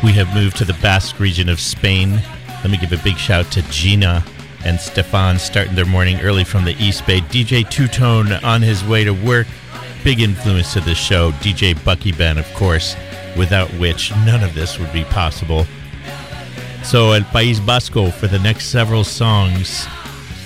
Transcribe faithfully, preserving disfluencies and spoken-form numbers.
We have moved to the Basque region of Spain. Let me give a big shout to Gina and Stefan starting their morning early from the East Bay. D J Two-Tone on his way to work. Big influence to this show. D J Bucky Ben, of course, without which none of this would be possible. So El País Vasco for the next several songs.